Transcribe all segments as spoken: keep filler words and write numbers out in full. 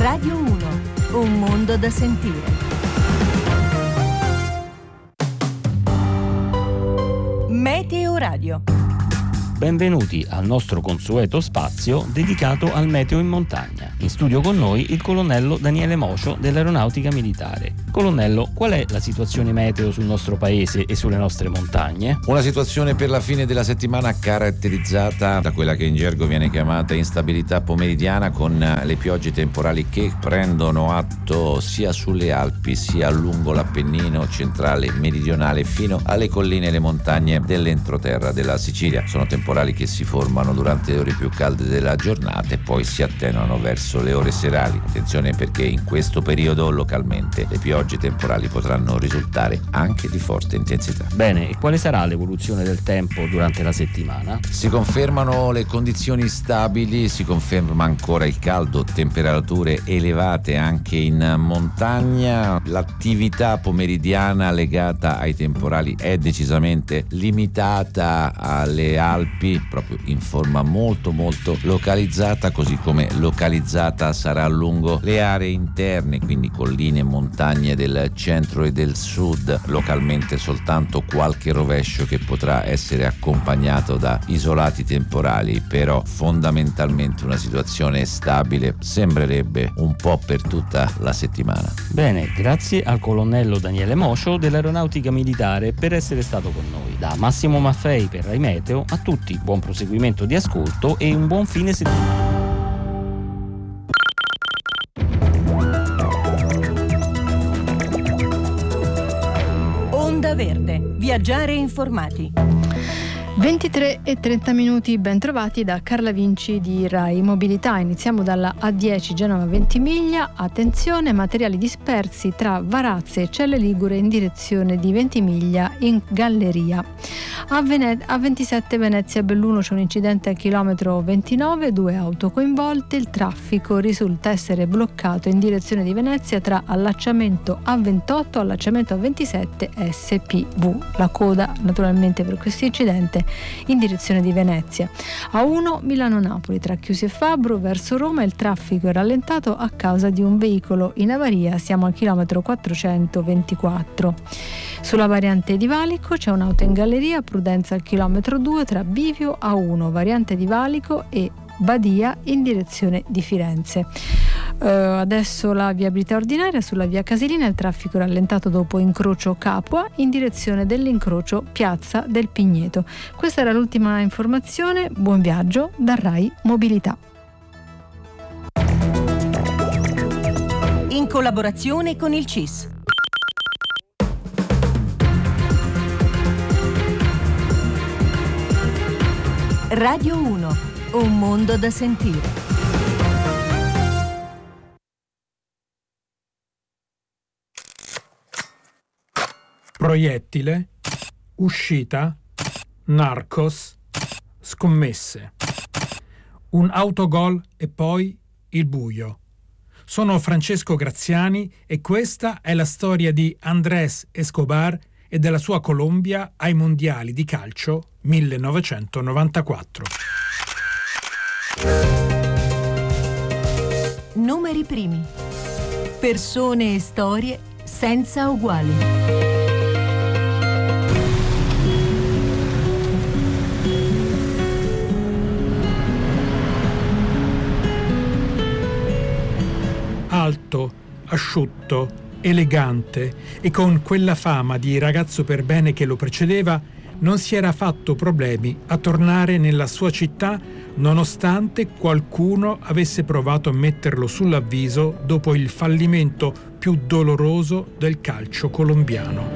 Radio uno, un mondo da sentire. Meteo Radio. Benvenuti al nostro consueto spazio dedicato al meteo in montagna. In studio con noi il colonnello Daniele Mocio dell'Aeronautica Militare. Colonnello, qual è la situazione meteo sul nostro paese e sulle nostre montagne? Una situazione per la fine della settimana caratterizzata da quella che in gergo viene chiamata instabilità pomeridiana, con le piogge temporali che prendono atto sia sulle Alpi sia lungo l'Appennino centrale e meridionale fino alle colline e le montagne dell'entroterra della Sicilia. Sono temporali che si formano durante le ore più calde della giornata e poi si attenuano verso le ore serali. Attenzione, perché in questo periodo localmente le piogge temporali potranno risultare anche di forte intensità. Bene, e quale sarà l'evoluzione del tempo durante la settimana? Si confermano le condizioni stabili, si conferma ancora il caldo, temperature elevate anche in montagna. L'attività pomeridiana legata ai temporali è decisamente limitata alle Alpi, proprio in forma molto molto localizzata, così come localizzata sarà lungo le aree interne, quindi colline e montagne del centro e del sud. Localmente soltanto qualche rovescio che potrà essere accompagnato da isolati temporali, però fondamentalmente una situazione stabile sembrerebbe un po' per tutta la settimana. Bene, grazie al colonnello Daniele Mocio dell'Aeronautica Militare per essere stato con noi. Da Massimo Maffei per Rai Meteo, a tutti buon proseguimento di ascolto e un buon fine settimana. Onda Verde, viaggiare informati. ventitré e trenta minuti, ben trovati da Carla Vinci di Rai Mobilità. Iniziamo dalla A dieci Genova Ventimiglia. Attenzione, materiali dispersi tra Varazze e Celle Ligure in direzione di Ventimiglia in galleria. A, Vene- a ventisette Venezia Belluno c'è un incidente al chilometro ventinove, due auto coinvolte. Il traffico risulta essere bloccato in direzione di Venezia tra allacciamento A ventotto e allacciamento A ventisette S P V. La coda naturalmente per questo incidente in direzione di Venezia. A uno Milano-Napoli tra Chiusi e Fabbro verso Roma il traffico è rallentato a causa di un veicolo in avaria. Siamo al chilometro quattrocentoventiquattro. Sulla variante di Valico c'è un'auto in galleria, prudenza al chilometro due tra Bivio A uno, variante di Valico, e Badia in direzione di Firenze. Uh, adesso la viabilità ordinaria sulla via Casilina, il traffico rallentato dopo incrocio Capua in direzione dell'incrocio Piazza del Pigneto. Questa era l'ultima informazione. Buon viaggio da Rai Mobilità. In collaborazione con il C I S. Radio uno, un mondo da sentire. Proiettile, uscita, narcos, scommesse. Un autogol e poi il buio. Sono Francesco Graziani e questa è la storia di Andrés Escobar e della sua Colombia ai mondiali di calcio millenovecentonovantaquattro. Numeri primi. Persone e storie senza uguali. Alto, asciutto, elegante e con quella fama di ragazzo per bene che lo precedeva, non si era fatto problemi a tornare nella sua città nonostante qualcuno avesse provato a metterlo sull'avviso dopo il fallimento più doloroso del calcio colombiano.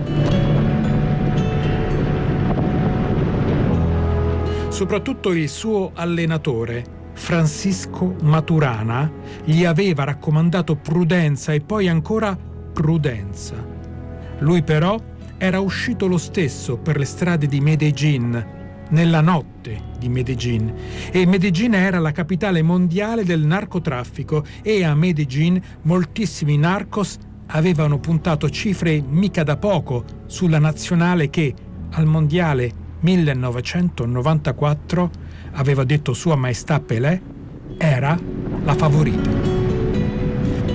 Soprattutto il suo allenatore, Francisco Maturana, gli aveva raccomandato prudenza e poi ancora prudenza. Lui però era uscito lo stesso per le strade di Medellín, nella notte di Medellín, e Medellín era la capitale mondiale del narcotraffico e a Medellín moltissimi narcos avevano puntato cifre mica da poco sulla nazionale che al mondiale millenovecentonovantaquattro, aveva detto Sua Maestà Pelé, era la favorita.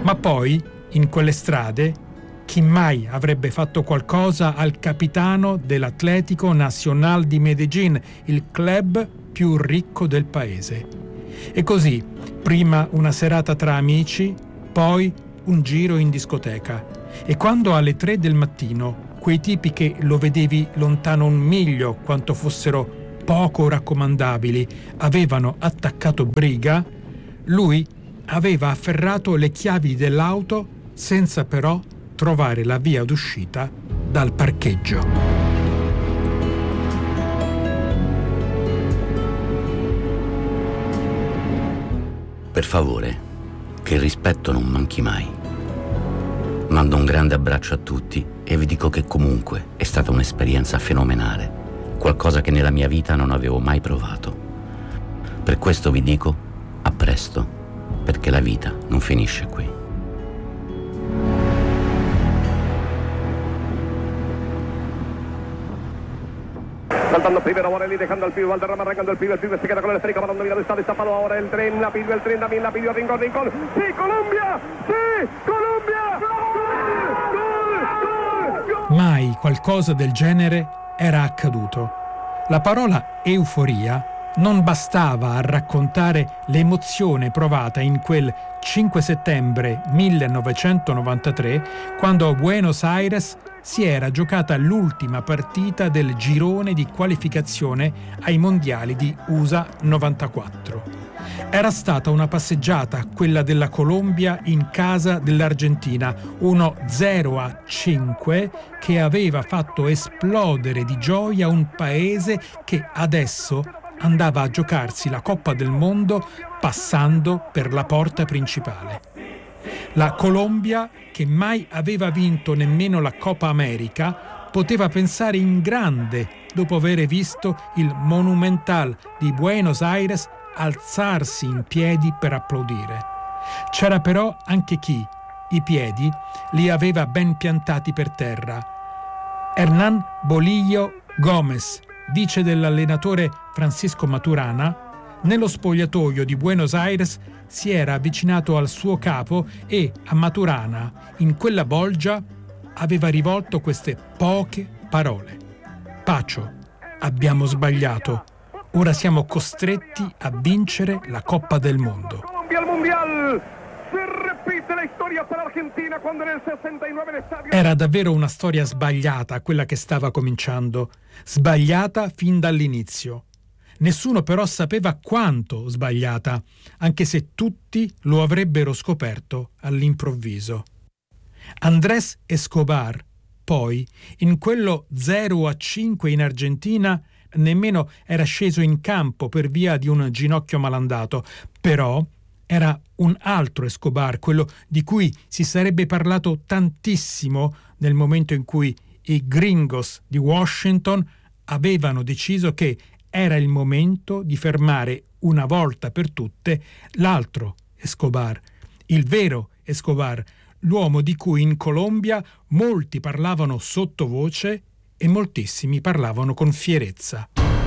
Ma poi, in quelle strade, chi mai avrebbe fatto qualcosa al capitano dell'Atlético Nacional di Medellín, il club più ricco del paese? E così, prima una serata tra amici, poi un giro in discoteca. E quando alle tre del mattino quei tipi che lo vedevi lontano un miglio quanto fossero poco raccomandabili avevano attaccato briga, lui aveva afferrato le chiavi dell'auto senza però trovare la via d'uscita dal parcheggio. Per favore, che il rispetto non manchi mai. Mando un grande abbraccio a tutti e vi dico che comunque è stata un'esperienza fenomenale, qualcosa che nella mia vita non avevo mai provato. Per questo vi dico a presto, perché la vita non finisce qui. Saltando Pibe, Morelli dejando al pibe, Valderrama arrancando el pibe, el pibe se queda con el esférico, balón dominado, está destapado ahora el tren, la pidió el tren, también la pidió Rincón, Rincón, ¡sí, Colombia! ¡Sí, Colombia! ¡Gol! ¡Gol! ¡Gol! Mai qualcosa del genere era accaduto. La parola euforia non bastava a raccontare l'emozione provata in quel cinque settembre millenovecentonovantatré, quando a Buenos Aires si era giocata l'ultima partita del girone di qualificazione ai mondiali di U S A novantaquattro. Era stata una passeggiata quella della Colombia in casa dell'Argentina, uno zero a cinque che aveva fatto esplodere di gioia un paese che adesso andava a giocarsi la Coppa del Mondo passando per la porta principale. La Colombia, che mai aveva vinto nemmeno la Coppa America, poteva pensare in grande dopo aver visto il Monumental di Buenos Aires alzarsi in piedi per applaudire. C'era però anche chi i piedi li aveva ben piantati per terra. Hernán Bolillo Gómez, vice dell'allenatore Francisco Maturana, nello spogliatoio di Buenos Aires si era avvicinato al suo capo e a Maturana, in quella bolgia, aveva rivolto queste poche parole. Pacho, abbiamo sbagliato. Ora siamo costretti a vincere la Coppa del Mondo. Colombia al Mundial. Se repite la storia per l'Argentina quando nel sessantanove l'estadio... Era davvero una storia sbagliata quella che stava cominciando. Sbagliata fin dall'inizio. Nessuno però sapeva quanto sbagliata, anche se tutti lo avrebbero scoperto all'improvviso. Andrés Escobar, poi, in quello zero a cinque in Argentina, nemmeno era sceso in campo per via di un ginocchio malandato, però era un altro Escobar, quello di cui si sarebbe parlato tantissimo nel momento in cui i gringos di Washington avevano deciso che era il momento di fermare una volta per tutte l'altro Escobar, il vero Escobar, l'uomo di cui in Colombia molti parlavano sottovoce e moltissimi parlavano con fierezza.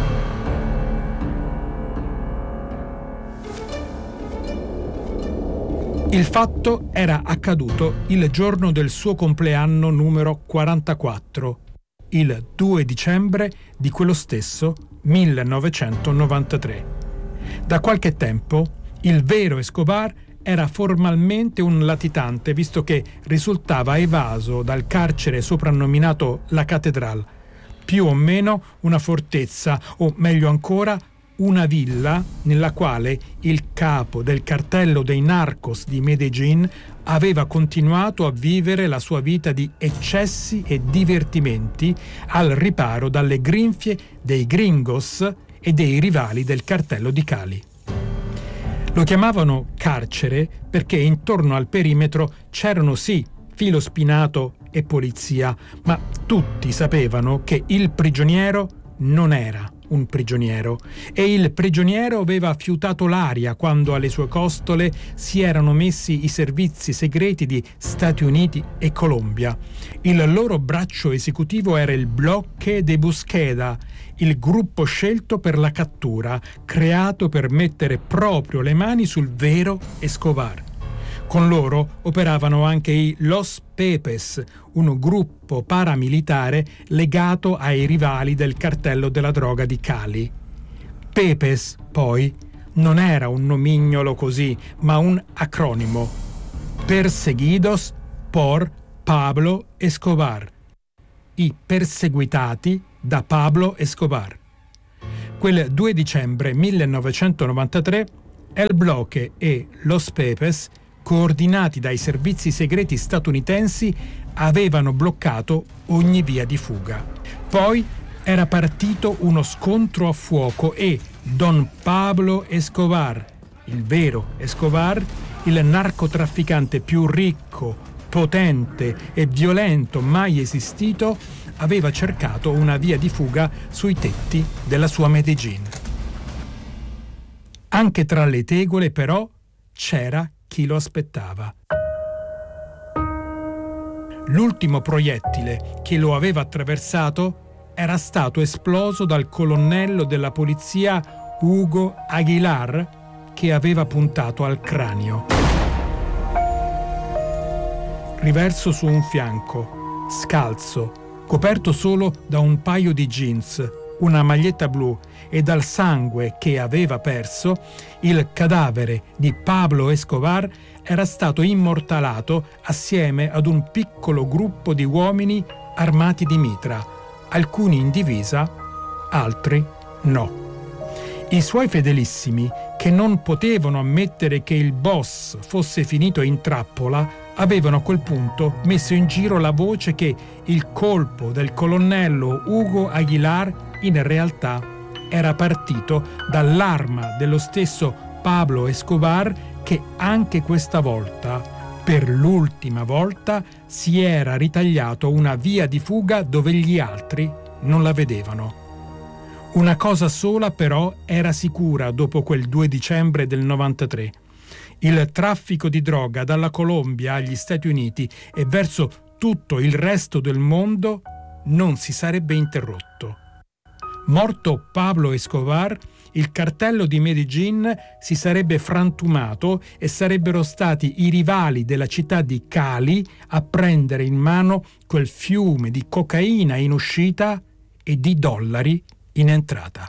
Il fatto era accaduto il giorno del suo compleanno numero quarantaquattro, il due dicembre di quello stesso millenovecentonovantatré. Da qualche tempo il vero Escobar era formalmente un latitante, visto che risultava evaso dal carcere soprannominato La Catedral, più o meno una fortezza, o meglio ancora una villa nella quale il capo del cartello dei narcos di Medellín aveva continuato a vivere la sua vita di eccessi e divertimenti al riparo dalle grinfie dei gringos e dei rivali del cartello di Cali. Lo chiamavano carcere perché intorno al perimetro c'erano sì filo spinato e polizia, ma tutti sapevano che il prigioniero non era un prigioniero e il prigioniero aveva fiutato l'aria quando alle sue costole si erano messi i servizi segreti di Stati Uniti e Colombia. Il loro braccio esecutivo era il Bloque de Búsqueda, il gruppo scelto per la cattura, creato per mettere proprio le mani sul vero Escobar. Con loro operavano anche i Los Pepes, un gruppo paramilitare legato ai rivali del cartello della droga di Cali. Pepes, poi, non era un nomignolo così, ma un acronimo. Perseguidos por Pablo Escobar. I perseguitati da Pablo Escobar. Quel due dicembre millenovecentonovantatré, El Bloque e Los Pepes, coordinati dai servizi segreti statunitensi, avevano bloccato ogni via di fuga. Poi era partito uno scontro a fuoco e Don Pablo Escobar, il vero Escobar, il narcotrafficante più ricco, potente e violento mai esistito, aveva cercato una via di fuga sui tetti della sua Medellín. Anche tra le tegole, però, c'era chi lo aspettava. L'ultimo proiettile che lo aveva attraversato era stato esploso dal colonnello della polizia Hugo Aguilar, che aveva puntato al cranio. Riverso su un fianco, scalzo, coperto solo da un paio di jeans, una maglietta blu e dal sangue che aveva perso, il cadavere di Pablo Escobar era stato immortalato assieme ad un piccolo gruppo di uomini armati di mitra, alcuni in divisa, altri no. I suoi fedelissimi, che non potevano ammettere che il boss fosse finito in trappola, avevano a quel punto messo in giro la voce che il colpo del colonnello Hugo Aguilar in realtà era partito dall'arma dello stesso Pablo Escobar, che anche questa volta, per l'ultima volta, si era ritagliato una via di fuga dove gli altri non la vedevano. Una cosa sola però era sicura dopo quel due dicembre del novantatré. Il traffico di droga dalla Colombia agli Stati Uniti e verso tutto il resto del mondo non si sarebbe interrotto. Morto Pablo Escobar, il cartello di Medellín si sarebbe frantumato e sarebbero stati i rivali della città di Cali a prendere in mano quel fiume di cocaina in uscita e di dollari in entrata.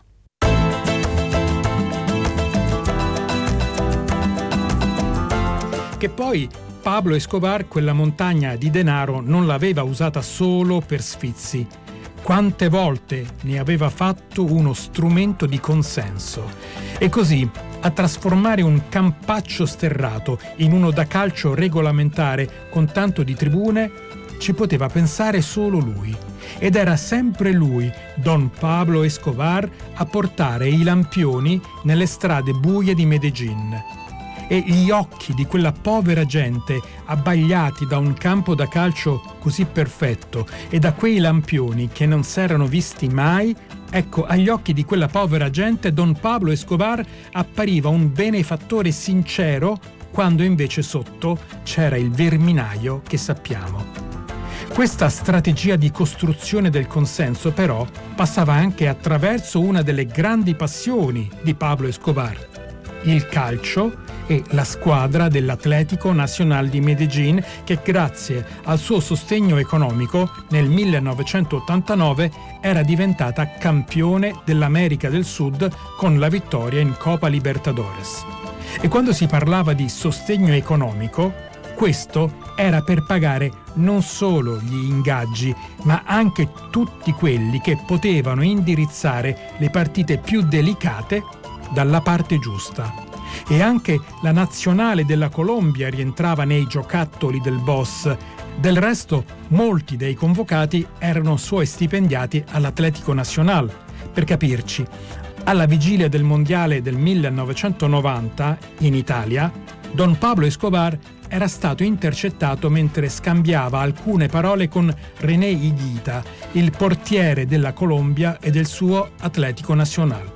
Che poi Pablo Escobar quella montagna di denaro non l'aveva usata solo per sfizi. Quante volte ne aveva fatto uno strumento di consenso. E così, a trasformare un campaccio sterrato in uno da calcio regolamentare con tanto di tribune, ci poteva pensare solo lui. Ed era sempre lui, Don Pablo Escobar, a portare i lampioni nelle strade buie di Medellín. E gli occhi di quella povera gente, abbagliati da un campo da calcio così perfetto e da quei lampioni che non s'erano visti mai, ecco, agli occhi di quella povera gente Don Pablo Escobar appariva un benefattore sincero, quando invece sotto c'era il verminaio che sappiamo. Questa strategia di costruzione del consenso, però, passava anche attraverso una delle grandi passioni di Pablo Escobar, il calcio e la squadra dell'Atlético Nacional di Medellín, che grazie al suo sostegno economico nel millenovecentottantanove era diventata campione dell'America del Sud con la vittoria in Copa Libertadores. E quando si parlava di sostegno economico, questo era per pagare non solo gli ingaggi, ma anche tutti quelli che potevano indirizzare le partite più delicate dalla parte giusta. E anche la nazionale della Colombia rientrava nei giocattoli del boss. Del resto, molti dei convocati erano suoi stipendiati all'Atlético Nacional. Per capirci, alla vigilia del mondiale del millenovecentonovanta in Italia, Don Pablo Escobar era stato intercettato mentre scambiava alcune parole con René Higuita, il portiere della Colombia e del suo Atlético Nacional.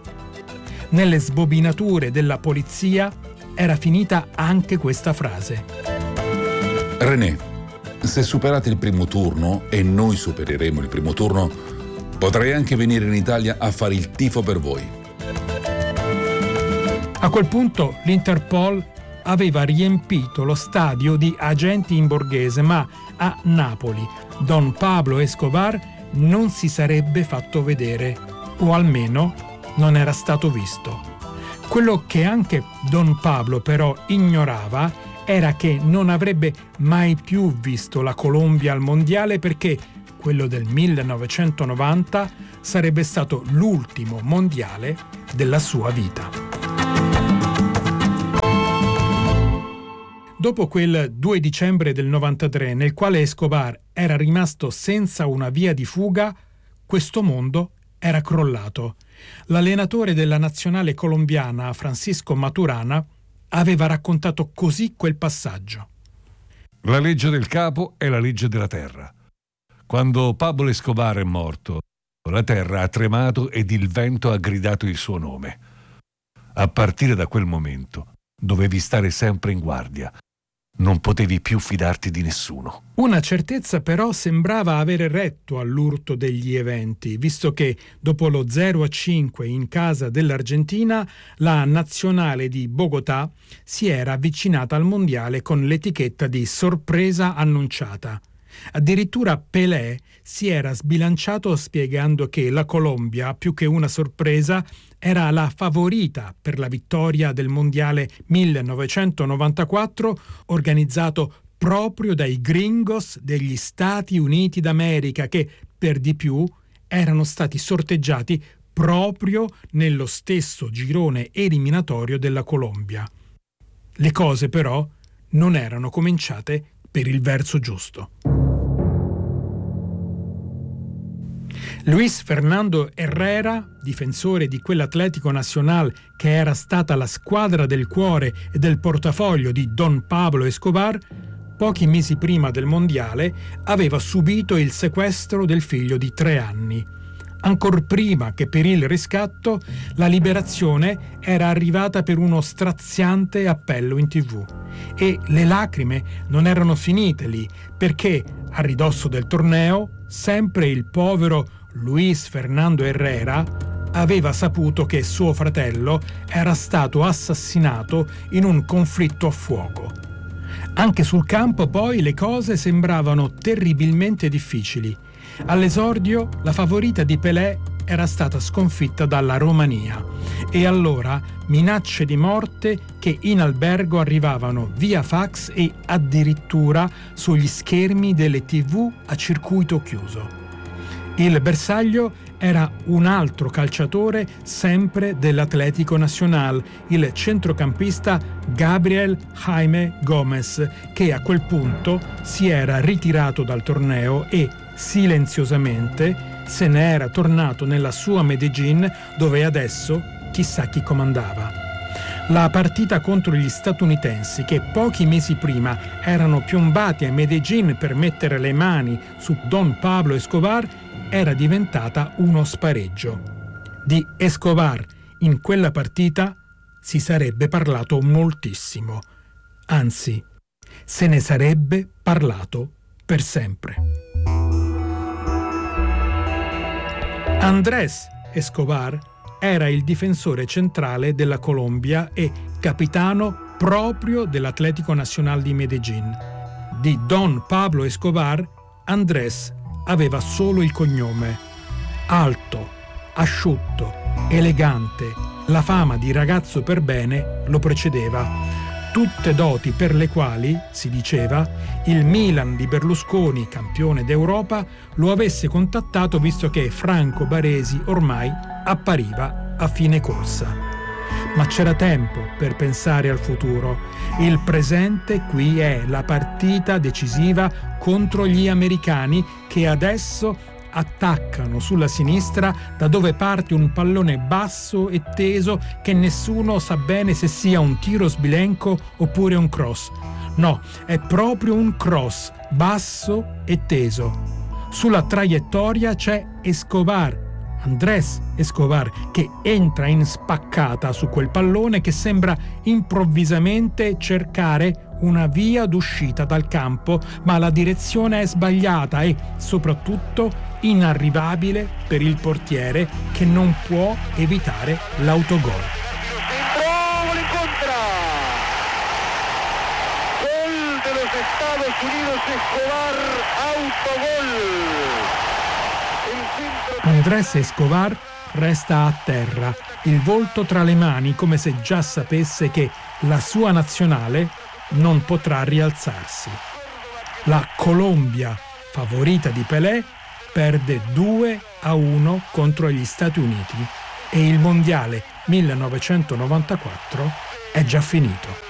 Nelle sbobinature della polizia era finita anche questa frase. René, se superate il primo turno, e noi supereremo il primo turno, potrei anche venire in Italia a fare il tifo per voi. A quel punto l'Interpol aveva riempito lo stadio di agenti in borghese, ma a Napoli Don Pablo Escobar non si sarebbe fatto vedere, o almeno non era stato visto. Quello che anche Don Pablo però ignorava era che non avrebbe mai più visto la Colombia al mondiale, perché quello del millenovecentonovanta sarebbe stato l'ultimo mondiale della sua vita. Dopo quel due dicembre del novantatré, nel quale Escobar era rimasto senza una via di fuga, questo mondo era crollato. L'allenatore della nazionale colombiana, Francisco Maturana, aveva raccontato così quel passaggio. La legge del capo è la legge della terra. Quando Pablo Escobar è morto, la terra ha tremato ed il vento ha gridato il suo nome. A partire da quel momento dovevi stare sempre in guardia. Non potevi più fidarti di nessuno. Una certezza però sembrava avere retto all'urto degli eventi, visto che dopo lo zero a cinque in casa dell'Argentina, la nazionale di Bogotà si era avvicinata al mondiale con l'etichetta di sorpresa annunciata. Addirittura Pelé si era sbilanciato spiegando che la Colombia, più che una sorpresa, era la favorita per la vittoria del mondiale millenovecentonovantaquattro, organizzato proprio dai gringos degli Stati Uniti d'America, che per di più erano stati sorteggiati proprio nello stesso girone eliminatorio della Colombia. Le cose però non erano cominciate per il verso giusto. Luis Fernando Herrera, difensore di quell'Atlético Nacional che era stata la squadra del cuore e del portafoglio di Don Pablo Escobar, pochi mesi prima del mondiale aveva subito il sequestro del figlio di tre anni. Ancor prima che per il riscatto, la liberazione era arrivata per uno straziante appello in tivù. E le lacrime non erano finite lì, perché a ridosso del torneo, sempre il povero Luis Fernando Herrera aveva saputo che suo fratello era stato assassinato in un conflitto a fuoco. Anche sul campo poi le cose sembravano terribilmente difficili. All'esordio la favorita di Pelé era stata sconfitta dalla Romania e allora minacce di morte che in albergo arrivavano via fax e addirittura sugli schermi delle tivù a circuito chiuso. Il bersaglio era un altro calciatore sempre dell'Atlético Nacional, il centrocampista Gabriel Jaime Gomez, che a quel punto si era ritirato dal torneo e silenziosamente se ne era tornato nella sua Medellín, dove adesso chissà chi comandava. La partita contro gli statunitensi, che pochi mesi prima erano piombati a Medellín per mettere le mani su Don Pablo Escobar, era diventata uno spareggio. Di Escobar in quella partita si sarebbe parlato moltissimo, anzi, se ne sarebbe parlato per sempre. Andrés Escobar era il difensore centrale della Colombia e capitano proprio dell'Atlético Nacional di Medellín. Di Don Pablo Escobar, Andrés aveva solo il cognome. Alto, asciutto, elegante, la fama di ragazzo per bene lo precedeva. Tutte doti per le quali, si diceva, il Milan di Berlusconi, campione d'Europa, lo avesse contattato visto che Franco Baresi ormai appariva a fine corsa. Ma c'era tempo per pensare al futuro. Il presente qui è la partita decisiva contro gli americani che adesso attaccano sulla sinistra, da dove parte un pallone basso e teso che nessuno sa bene se sia un tiro sbilenco oppure un cross. No, è proprio un cross basso e teso. Sulla traiettoria c'è Escobar, Andrés Escobar, che entra in spaccata su quel pallone che sembra improvvisamente cercare una via d'uscita dal campo, ma la direzione è sbagliata e, soprattutto, inarrivabile per il portiere che non può evitare l'autogol. Estados Unidos, Escobar, autogol. Andrés Escobar resta a terra, il volto tra le mani, come se già sapesse che la sua nazionale non potrà rialzarsi. La Colombia, favorita di Pelé, perde due a uno contro gli Stati Uniti e il mondiale millenovecentonovantaquattro è già finito.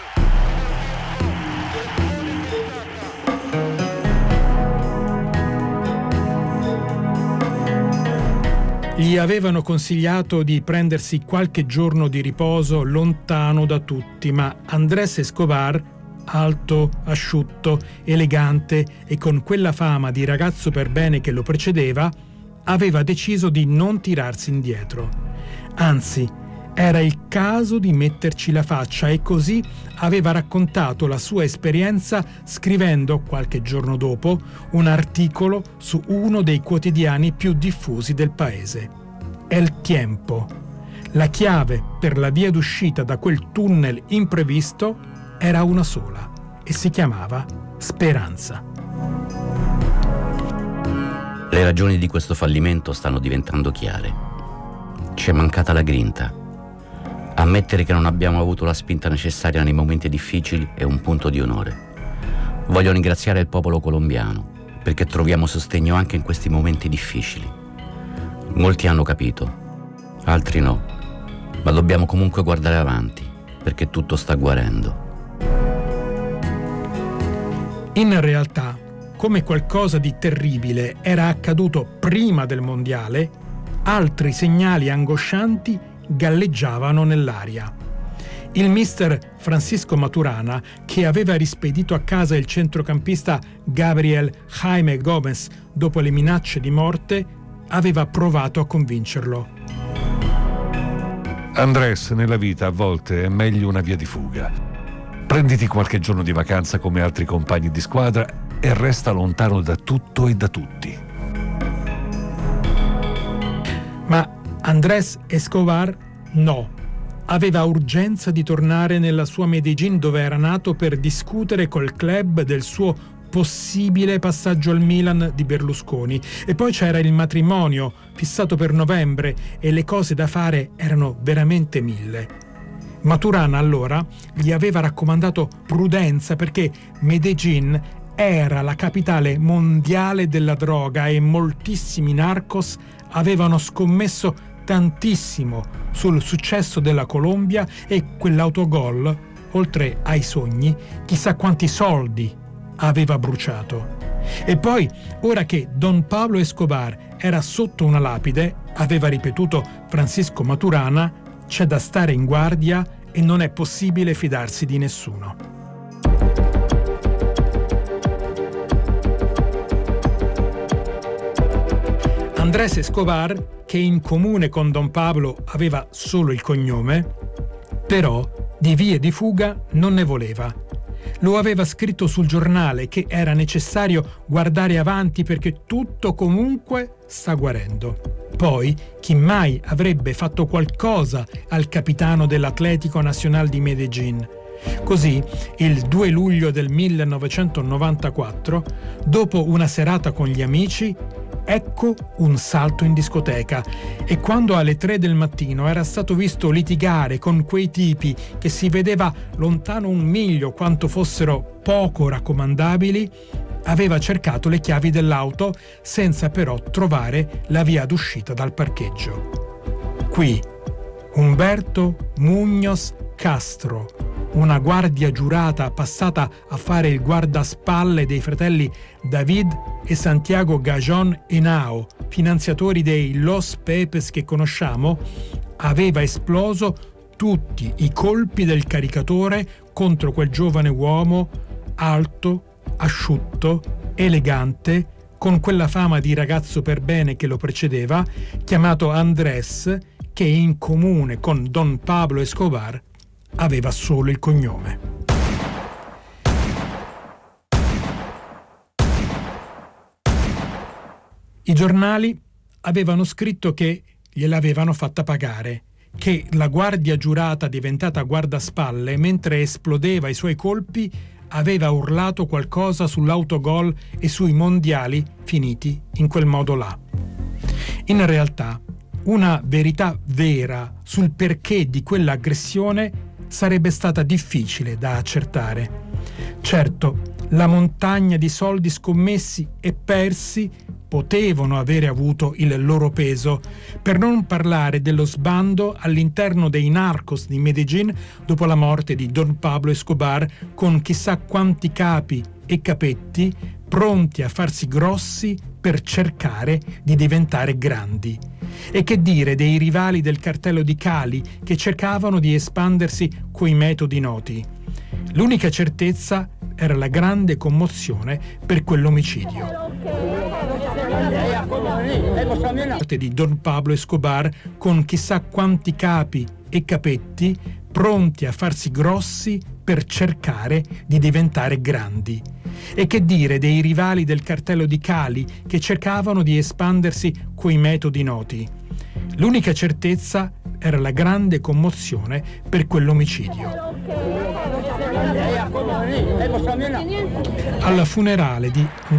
Gli avevano consigliato di prendersi qualche giorno di riposo lontano da tutti, ma Andrés Escobar, alto, asciutto, elegante e con quella fama di ragazzo per bene che lo precedeva, aveva deciso di non tirarsi indietro. Anzi, era il caso di metterci la faccia e così aveva raccontato la sua esperienza scrivendo, qualche giorno dopo, un articolo su uno dei quotidiani più diffusi del paese. El Tiempo. La chiave per la via d'uscita da quel tunnel imprevisto era una sola e si chiamava speranza. Le ragioni di questo fallimento stanno diventando chiare. Ci è mancata la grinta. Ammettere che non abbiamo avuto la spinta necessaria nei momenti difficili è un punto di onore. Voglio ringraziare il popolo colombiano perché troviamo sostegno anche in questi momenti difficili. Molti hanno capito, altri no, ma dobbiamo comunque guardare avanti perché tutto sta guarendo. In realtà, come qualcosa di terribile era accaduto prima del mondiale, altri segnali angoscianti galleggiavano nell'aria. Il mister Francisco Maturana, che aveva rispedito a casa il centrocampista Gabriel Jaime Gómez dopo le minacce di morte, aveva provato a convincerlo. Andrés, nella vita a volte è meglio una via di fuga. Prenditi qualche giorno di vacanza come altri compagni di squadra e resta lontano da tutto e da tutti. Ma Andrés Escobar no. Aveva urgenza di tornare nella sua Medellín dove era nato per discutere col club del suo possibile passaggio al Milan di Berlusconi. E poi c'era il matrimonio fissato per novembre e le cose da fare erano veramente mille. Maturana allora gli aveva raccomandato prudenza perché Medellín era la capitale mondiale della droga e moltissimi narcos avevano scommesso tantissimo sul successo della Colombia e quell'autogol, oltre ai sogni, chissà quanti soldi aveva bruciato. E poi, ora che Don Pablo Escobar era sotto una lapide, aveva ripetuto Francisco Maturana, c'è da stare in guardia e non è possibile fidarsi di nessuno. Andrés Escobar, che in comune con Don Pablo aveva solo il cognome, però di vie di fuga non ne voleva. Lo aveva scritto sul giornale che era necessario guardare avanti perché tutto comunque sta guarendo. Poi, chi mai avrebbe fatto qualcosa al capitano dell'Atlético Nacional di Medellín? Così, il due luglio del millenovecentonovantaquattro, dopo una serata con gli amici, ecco un salto in discoteca e quando alle tre del mattino era stato visto litigare con quei tipi che si vedeva lontano un miglio quanto fossero poco raccomandabili, aveva cercato le chiavi dell'auto senza però trovare la via d'uscita dal parcheggio. Qui Humberto Muñoz Castro, una guardia giurata passata a fare il guardaspalle dei fratelli David e Santiago Gajón Henao, finanziatori dei Los Pepes che conosciamo, aveva esploso tutti i colpi del caricatore contro quel giovane uomo alto, asciutto, elegante, con quella fama di ragazzo per bene che lo precedeva, chiamato Andrés, che in comune con Don Pablo Escobar aveva solo il cognome. I giornali avevano scritto che gliel'avevano fatta pagare, che la guardia giurata diventata guardaspalle, mentre esplodeva i suoi colpi, aveva urlato qualcosa sull'autogol e sui mondiali finiti in quel modo là. In realtà, una verità vera sul perché di quell'aggressione sarebbe stata difficile da accertare. Certo, la montagna di soldi scommessi e persi potevano avere avuto il loro peso, per non parlare dello sbando all'interno dei narcos di Medellín dopo la morte di Don Pablo Escobar, con chissà quanti capi e capetti pronti a farsi grossi per cercare di diventare grandi. E che dire dei rivali del cartello di Cali che cercavano di espandersi coi metodi noti. L'unica certezza era la grande commozione per quell'omicidio. La morte di Don Pablo Escobar, con chissà quanti capi e capetti pronti a farsi grossi per cercare di diventare grandi. E che dire dei rivali del cartello di Cali che cercavano di espandersi coi metodi noti. L'unica certezza era la grande commozione per quell'omicidio. Alla funerale di